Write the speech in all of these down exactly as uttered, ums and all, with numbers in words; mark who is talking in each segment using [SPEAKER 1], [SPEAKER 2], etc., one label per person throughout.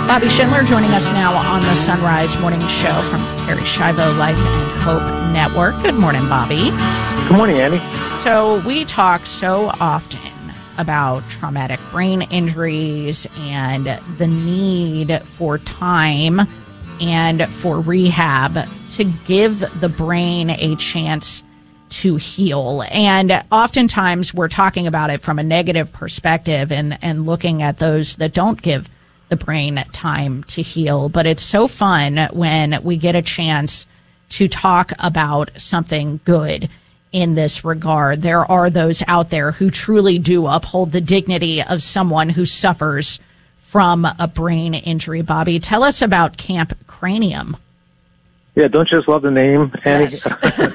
[SPEAKER 1] Bobby Schindler joining us now on the Sunrise Morning Show from Terri Schiavo Life and Hope Network. Good morning, Bobby.
[SPEAKER 2] Good morning, Annie.
[SPEAKER 1] So we talk so often about traumatic brain injuries and the need for time and for rehab to give the brain a chance to heal. And oftentimes we're talking about it from a negative perspective and, and looking at those that don't give the brain time to heal. But it's so fun when we get a chance to talk about something good in this regard. There are those out there who truly do uphold the dignity of someone who suffers from a brain injury. Bobby, tell us about Camp Cranium.
[SPEAKER 2] Yeah, don't you just love the name, Annie?
[SPEAKER 1] Yes.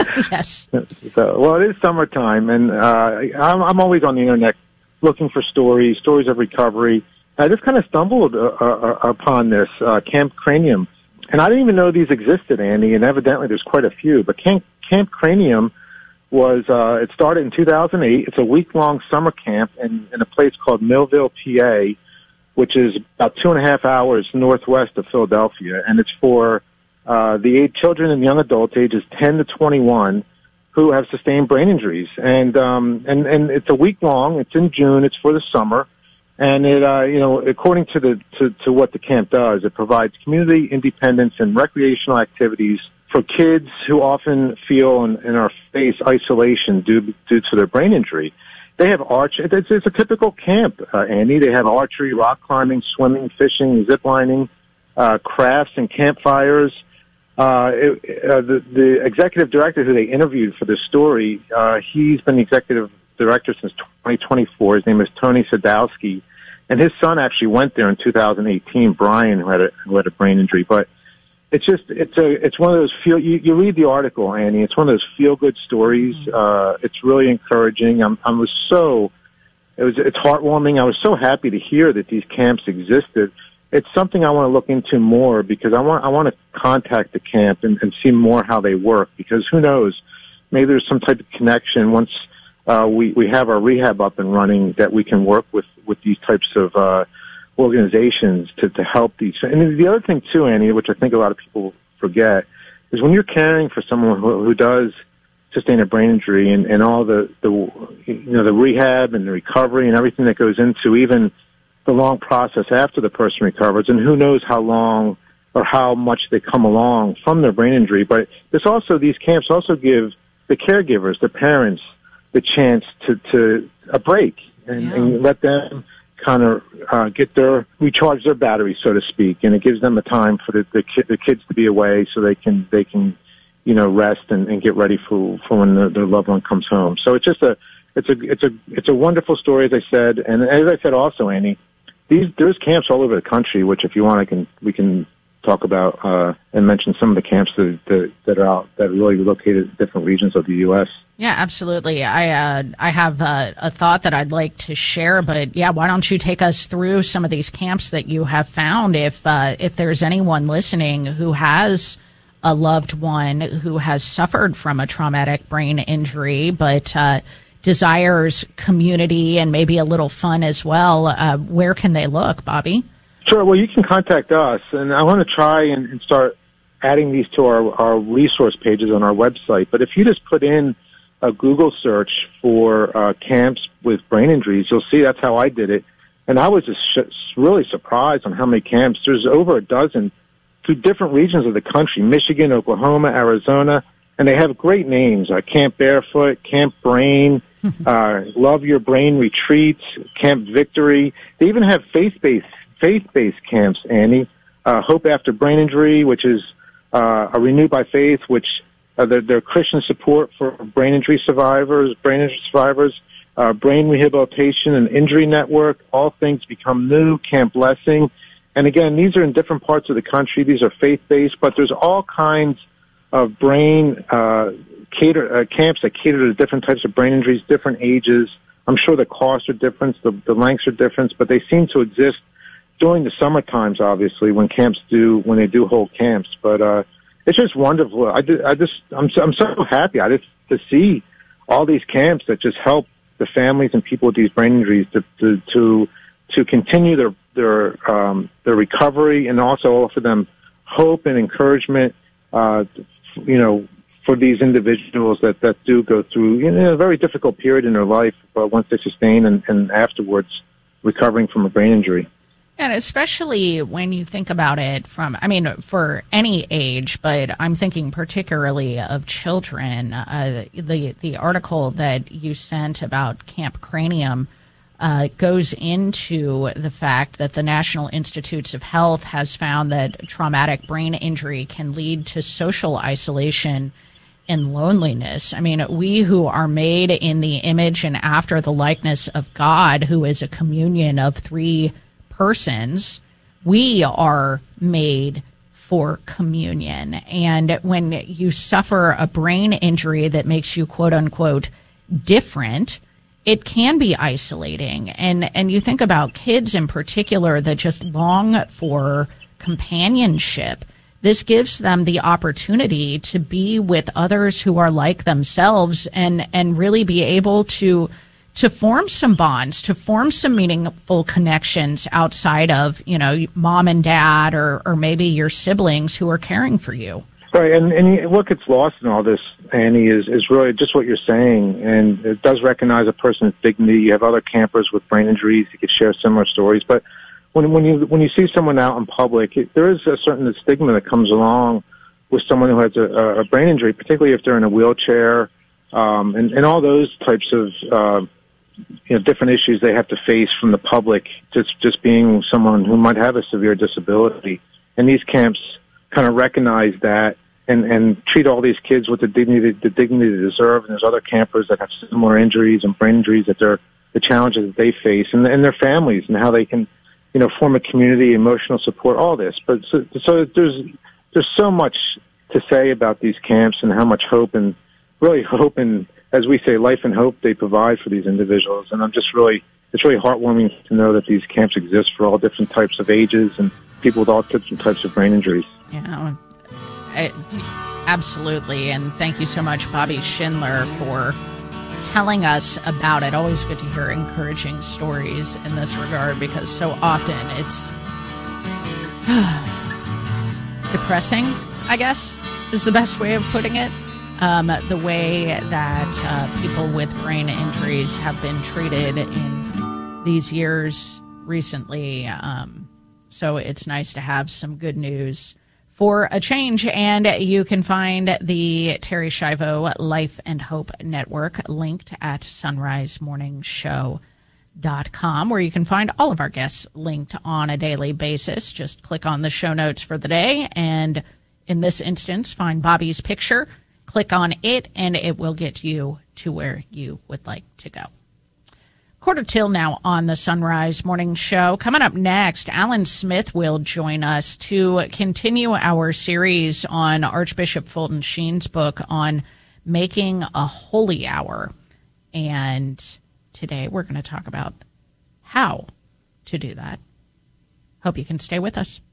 [SPEAKER 1] Yes.
[SPEAKER 2] So, well, it is summertime, and uh, I'm, I'm always on the internet looking for stories, stories of recovery. I just kind of stumbled uh, uh, upon this, uh, Camp Cranium. And I didn't even know these existed, Andy, and evidently there's quite a few. But Camp, Camp Cranium was, uh, it started in two thousand eight. It's a week-long summer camp in, in a place called Millville, P A, which is about two and a half hours northwest of Philadelphia. And it's for uh, the eight children and young adults ages ten to twenty-one who have sustained brain injuries. And, um, and, and it's a week-long. It's in June. It's for the summer. And it, uh, you know, according to the to, to what the camp does, it provides community independence and recreational activities for kids who often feel and, and are face isolation due due to their brain injury. They have arch. It's, it's a typical camp, uh, Andy. They have archery, rock climbing, swimming, fishing, zip lining, uh, crafts, and campfires. Uh, it, uh, the, the executive director who they interviewed for this story, uh, he's been the executive director since twenty twenty-four. His name is Tony Sadowski, and his son actually went there in two thousand eighteen. Brian, who had a who had a brain injury, but it's just it's a it's one of those feel. You, you read the article, Annie. It's one of those feel good stories. Mm-hmm. Uh, it's really encouraging. I'm I was so it was it's heartwarming. I was so happy to hear that these camps existed. It's something I want to look into more because I want I want to contact the camp and, and see more how they work, because who knows, maybe there's some type of connection once. Uh, we, we have our rehab up and running that we can work with, with these types of, uh, organizations to, to help these. And the other thing too, Annie, which I think a lot of people forget, is when you're caring for someone who, who does sustain a brain injury and, and all the, the, you know, the rehab and the recovery and everything that goes into even the long process after the person recovers, and who knows how long or how much they come along from their brain injury. But this also, these camps also give the caregivers, the parents, the chance to, to a break and, yeah. and let them kind of uh, get their recharge their batteries, so to speak, and it gives them a time for the, the, ki- the kids to be away so they can they can you know rest and, and get ready for for when the, their loved one comes home. So it's just a it's a it's a it's a wonderful story, as I said, and as I said also, Annie, these there's camps all over the country, which if you want, I can we can. talk about uh, and mention some of the camps that, that that are out that are really located in different regions of the U S.
[SPEAKER 1] Yeah, absolutely. I uh, I have uh, a thought that I'd like to share, but yeah, why don't you take us through some of these camps that you have found? If uh, if there's anyone listening who has a loved one who has suffered from a traumatic brain injury, but uh, desires community and maybe a little fun as well, uh, where can they look, Bobby?
[SPEAKER 2] Sure. Well, you can contact us, and I want to try and, and start adding these to our, our resource pages on our website. But if you just put in a Google search for uh, camps with brain injuries, you'll see that's how I did it. And I was just sh- really surprised on how many camps. There's over a dozen through different regions of the country, Michigan, Oklahoma, Arizona, and they have great names, uh, Camp Barefoot, Camp Brain, uh, Love Your Brain Retreats, Camp Victory. They even have faith-based faith-based camps, Annie. Uh, Hope After Brain Injury, which is uh, a Renewed by Faith, which uh, they're, they're Christian support for brain injury survivors, brain injury survivors, uh, Brain Rehabilitation and Injury Network, All Things Become New, Camp Blessing. And again, these are in different parts of the country. These are faith-based, but there's all kinds of brain uh, cater uh, camps that cater to different types of brain injuries, different ages. I'm sure the costs are different, the, the lengths are different, but they seem to exist during the summer times, obviously, when camps do, when they do hold camps. But, uh, it's just wonderful. I, just, I just, I'm so, I'm so happy. I just, to see all these camps that just help the families and people with these brain injuries to, to, to, to continue their, their um, their recovery, and also offer them hope and encouragement. Uh, you know, for these individuals that, that do go through you know, a very difficult period in their life, but once they sustain and, and afterwards recovering from a brain injury.
[SPEAKER 1] And especially when you think about it from, I mean, for any age, but I'm thinking particularly of children. Uh, the the article that you sent about Camp Cranium uh, goes into the fact that the National Institutes of Health has found that traumatic brain injury can lead to social isolation and loneliness. I mean, we who are made in the image and after the likeness of God, who is a communion of three persons, we are made for communion. And when you suffer a brain injury that makes you quote unquote different, it can be isolating. And and you think about kids in particular that just long for companionship. This gives them the opportunity to be with others who are like themselves and and really be able to to form some bonds, to form some meaningful connections outside of, you know, mom and dad or, or maybe your siblings who are caring for you.
[SPEAKER 2] Right, and, and what gets lost in all this, Annie, is, is really just what you're saying, and it does recognize a person's dignity. You have other campers with brain injuries who could share similar stories, but when, when you when you see someone out in public, it, there is a certain stigma that comes along with someone who has a, a brain injury, particularly if they're in a wheelchair, um, and, and all those types of uh, you know, different issues they have to face from the public, just just being someone who might have a severe disability. And these camps kind of recognize that and, and treat all these kids with the dignity the dignity they deserve. And there's other campers that have similar injuries and brain injuries, that they're the challenges that they face, and, and their families, and how they can, you know, form a community, emotional support, all this. But so, so there's there's so much to say about these camps and how much hope and really hope and, as we say, life and hope they provide for these individuals. And I'm just really, it's really heartwarming to know that these camps exist for all different types of ages and people with all different types of brain injuries.
[SPEAKER 1] Yeah, I, absolutely. And thank you so much, Bobby Schindler, for telling us about it. Always good to hear encouraging stories in this regard, because so often it's depressing, I guess, is the best way of putting it. Um, the way that uh, people with brain injuries have been treated in these years recently. Um, so it's nice to have some good news for a change. And you can find the Terri Schiavo Life and Hope Network linked at sunrise morning show dot com, where you can find all of our guests linked on a daily basis. Just click on the show notes for the day, and in this instance, find Bobby's picture. Click on it, and it will get you to where you would like to go. Quarter till now on the Sunrise Morning Show. Coming up next, Alan Smith will join us to continue our series on Archbishop Fulton Sheen's book on making a holy hour. And today we're going to talk about how to do that. Hope you can stay with us.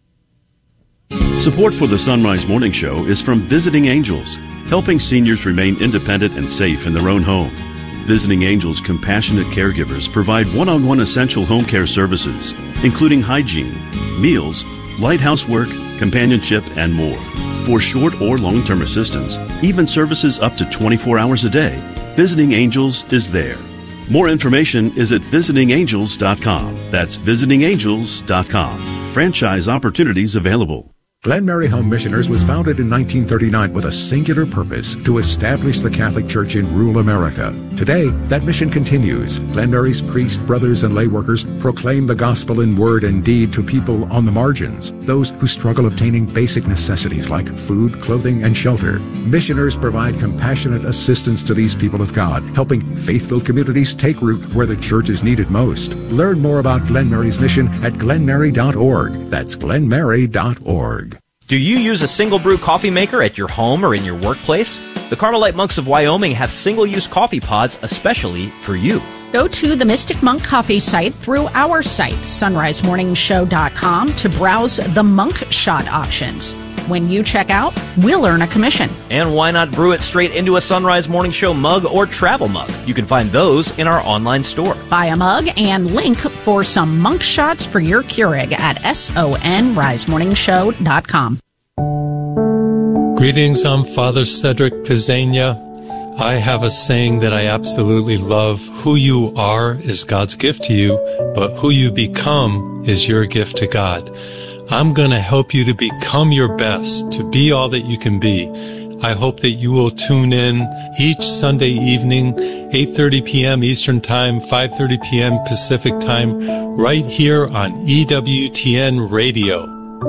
[SPEAKER 3] Support for the Sunrise Morning Show is from Visiting Angels, helping seniors remain independent and safe in their own home. Visiting Angels compassionate caregivers provide one-on-one essential home care services, including hygiene, meals, light housework, companionship, and more. For short or long-term assistance, even services up to twenty-four hours a day, Visiting Angels is there. More information is at visiting angels dot com. That's visiting angels dot com. Franchise opportunities available.
[SPEAKER 4] Glen Mary Home Missioners was founded in nineteen thirty-nine with a singular purpose: to establish the Catholic Church in rural America. Today, that mission continues. Glen Mary's priests, brothers, and lay workers proclaim the gospel in word and deed to people on the margins, those who struggle obtaining basic necessities like food, clothing, and shelter. Missioners provide compassionate assistance to these people of God, helping faith-filled communities take root where the church is needed most. Learn more about Glen Mary's mission at glen mary dot org. That's glen mary dot org.
[SPEAKER 5] Do you use a single brew coffee maker at your home or in your workplace? The Carmelite Monks of Wyoming have single-use coffee pods especially for you.
[SPEAKER 1] Go to the Mystic Monk Coffee site through our site, sunrise morning show dot com, to browse the Monk Shot options. When you check out, we'll earn a commission.
[SPEAKER 5] And why not brew it straight into a Sunrise Morning Show mug or travel mug? You can find those in our online store.
[SPEAKER 1] Buy a mug and link for some monk shots for your Keurig at son rise morning show dot com.
[SPEAKER 6] Greetings, I'm Father Cedric Pizzania. I have a saying that I absolutely love. Who you are is God's gift to you, but who you become is your gift to God. I'm going to help you to become your best, to be all that you can be. I hope that you will tune in each Sunday evening, eight thirty p.m. Eastern Time, five thirty p.m. Pacific Time, right here on E W T N Radio.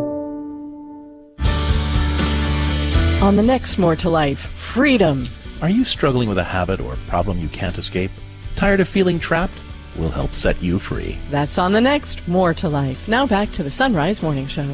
[SPEAKER 7] On the next More to Life, freedom.
[SPEAKER 8] Are you struggling with a habit or problem you can't escape? Tired of feeling trapped? We'll help set you free.
[SPEAKER 7] That's on the next More to Life. Now back to the Sunrise Morning Show.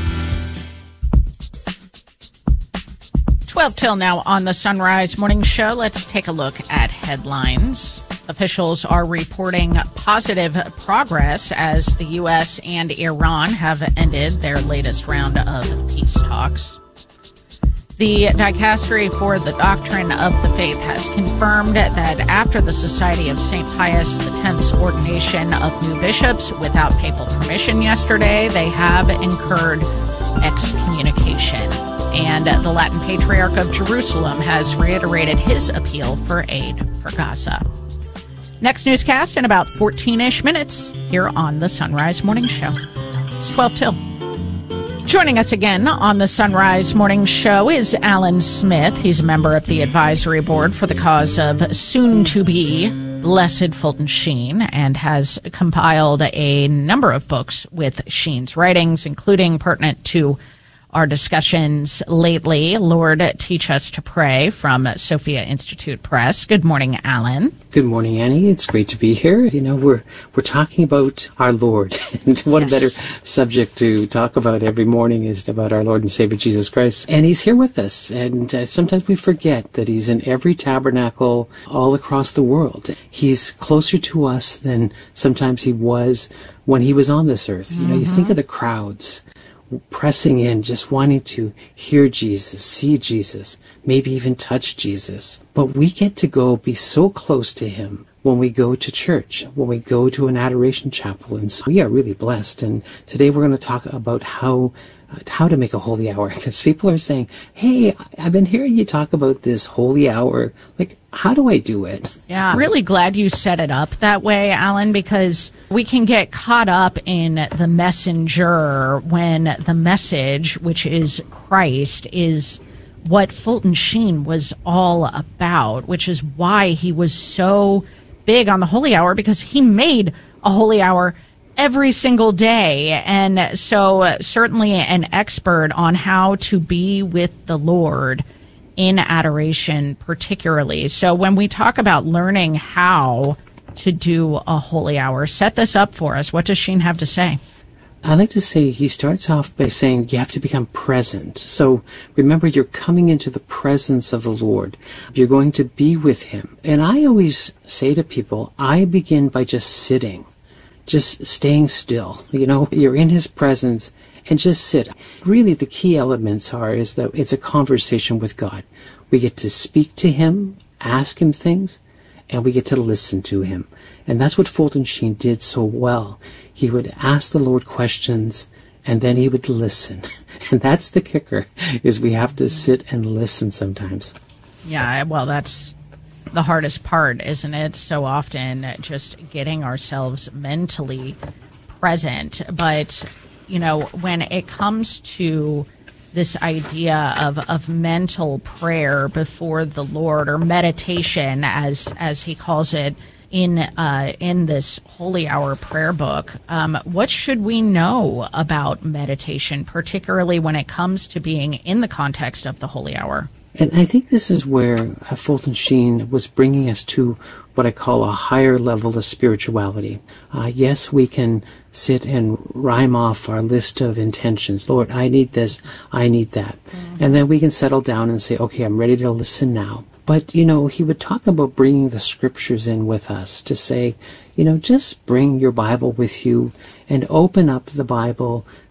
[SPEAKER 1] twelve till now on the Sunrise Morning Show. Let's take a look at headlines. Officials are reporting positive progress as the U S and Iran have ended their latest round of peace talks. The Dicastery for the Doctrine of the Faith has confirmed that after the Society of Saint Pius X's ordination of new bishops without papal permission yesterday, they have incurred excommunication. And the Latin Patriarch of Jerusalem has reiterated his appeal for aid for Gaza. Next newscast in about fourteen-ish minutes here on the Sunrise Morning Show. It's twelve till. Joining us again on the Sunrise Morning Show is Alan Smith. He's a member of the advisory board for the cause of soon-to-be Blessed Fulton Sheen and has compiled a number of books with Sheen's writings, including pertinent to our discussions lately. Lord, Teach Us to Pray from Sophia Institute Press. Good morning, Alan.
[SPEAKER 9] Good morning, Annie. It's great to be here. You know, we're we're talking about our Lord. And what yes. a better subject to talk about every morning is about our Lord and Savior Jesus Christ. And he's here with us. And uh, sometimes we forget that he's in every tabernacle all across the world. He's closer to us than sometimes he was when he was on this earth. Mm-hmm. You know, you think of the crowds pressing in, just wanting to hear Jesus, see Jesus, maybe even touch Jesus. But we get to go be so close to him when we go to church, when we go to an adoration chapel. And so we are really blessed. And today we're going to talk about how uh, how to make a holy hour. Because people are saying, hey, I've been hearing you talk about this holy hour. Like, how do I do it?
[SPEAKER 1] Yeah, I'm really glad you set it up that way, Alan, because we can get caught up in the messenger when the message, which is Christ, is what Fulton Sheen was all about, which is why he was so big on the holy hour, because he made a holy hour every single day. And so uh, certainly an expert on how to be with the Lord in adoration particularly. So when we talk about learning how to do a holy hour, set this up for us. What does Sheen have to say?
[SPEAKER 9] I like to say he starts off by saying you have to become present. So remember, you're coming into the presence of the Lord. You're going to be with him. And I always say to people, I begin by just sitting, just staying still. You know, you're in his presence and just sit. Really, the key elements are is that it's a conversation with God. We get to speak to him, ask him things, and we get to listen to him. And that's what Fulton Sheen did so well. He would ask the Lord questions, and then he would listen. And that's the kicker, is we have to sit and listen sometimes.
[SPEAKER 1] Yeah, well, that's the hardest part, isn't it? So often just getting ourselves mentally present. But, you know, when it comes to this idea of, of mental prayer before the Lord, or meditation, as as he calls it, in uh, in this Holy Hour prayer book, um, what should we know about meditation, particularly when it comes to being in the context of the Holy Hour?
[SPEAKER 9] And I think this is where uh, Fulton Sheen was bringing us to what I call a higher level of spirituality. Uh, yes, we can sit and rhyme off our list of intentions. Lord, I need this, I need that. Mm-hmm. And then we can settle down and say, okay, I'm ready to listen now. But, you know, he would talk about bringing the scriptures in with us to say, you know, just bring your Bible with you and open up the Bible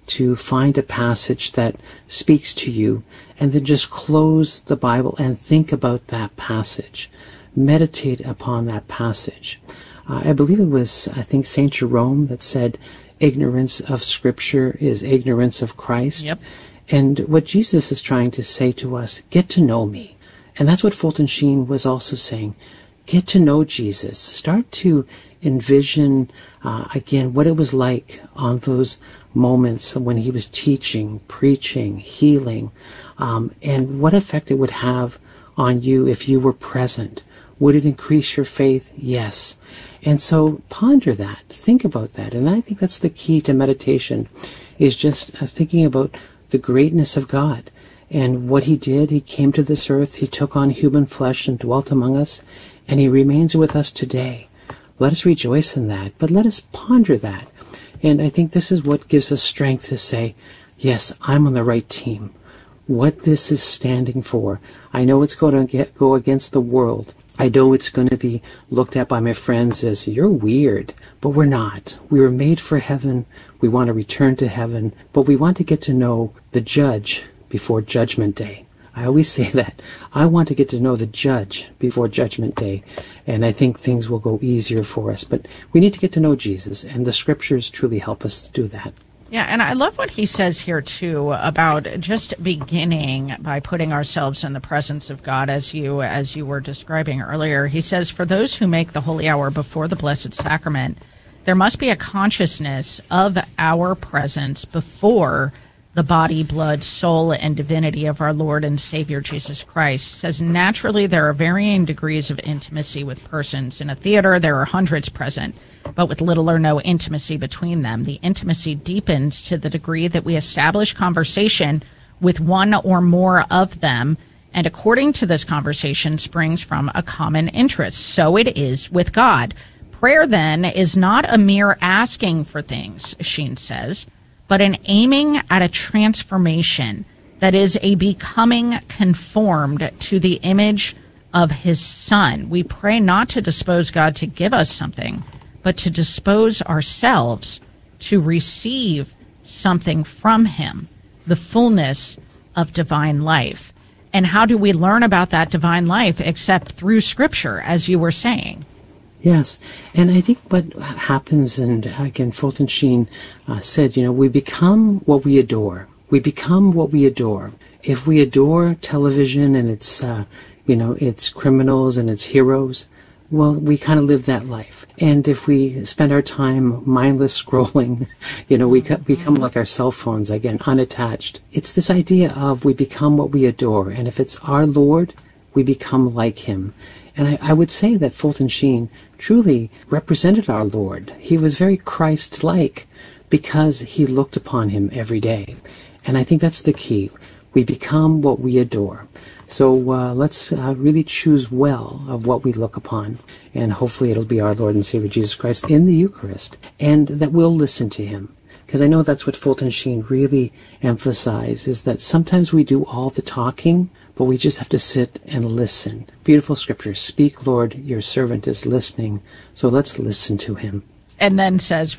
[SPEAKER 9] to find a passage that speaks to you, and then just close the Bible and think about that passage. Meditate upon that passage. Uh, I believe it was, I think, Saint Jerome that said, ignorance of Scripture is ignorance of Christ.
[SPEAKER 1] Yep.
[SPEAKER 9] And what Jesus is trying to say to us, get to know me. And that's what Fulton Sheen was also saying. Get to know Jesus. Start to envision, uh, again, what it was like on those moments when he was teaching, preaching, healing, um, and what effect it would have on you if you were present. Would it increase your faith? Yes. And so ponder that. Think about that. And I think that's the key to meditation, is just uh, thinking about the greatness of God and what he did. He came to this earth. He took on human flesh and dwelt among us, and he remains with us today. Let us rejoice in that, but let us ponder that. And I think this is what gives us strength to say, yes, I'm on the right team. What this is standing for, I know it's going to get, go against the world. I know it's going to be looked at by my friends as, you're weird, but we're not. We were made for heaven. We want to return to heaven, but we want to get to know the judge before Judgment Day. I always say that. I want to get to know the judge before Judgment Day, and I think things will go easier for us. But we need to get to know Jesus, and the Scriptures truly help us to do that.
[SPEAKER 1] Yeah, and I love what he says here, too, about just beginning by putting ourselves in the presence of God, as you as you were describing earlier. He says, for those who make the holy hour before the Blessed Sacrament, there must be a consciousness of our presence before the body, blood, soul, and divinity of our Lord and Savior Jesus Christ. He says, naturally, there are varying degrees of intimacy with persons. In a theater, there are hundreds present, but with little or no intimacy between them. The intimacy deepens to the degree that we establish conversation with one or more of them, and according to this conversation springs from a common interest. So it is with God. Prayer, then, is not a mere asking for things, Sheen says, but an aiming at a transformation, that is, a becoming conformed to the image of his Son. We pray not to dispose God to give us something, but to dispose ourselves to receive something from him, the fullness of divine life. And how do we learn about that divine life except through Scripture, as you were saying?
[SPEAKER 9] Yes, and I think what happens, and again, Fulton Sheen uh, said, you know, we become what we adore. We become what we adore. If we adore television and its, uh, you know, its criminals and its heroes, well, we kind of live that life. And if we spend our time mindless scrolling, you know, we become like our cell phones, again, unattached. It's this idea of we become what we adore. And if it's our Lord, we become like him. And I, I would say that Fulton Sheen truly represented our Lord. He was very Christ-like because he looked upon him every day. And I think that's the key. We become what we adore. So uh, let's uh, really choose well of what we look upon. And hopefully it'll be our Lord and Savior Jesus Christ in the Eucharist. And that we'll listen to him. Because I know that's what Fulton Sheen really emphasized, is that sometimes we do all the talking, but we just have to sit and listen. Beautiful Scripture. Speak, Lord, your servant is listening. So let's listen to him.
[SPEAKER 1] And then says,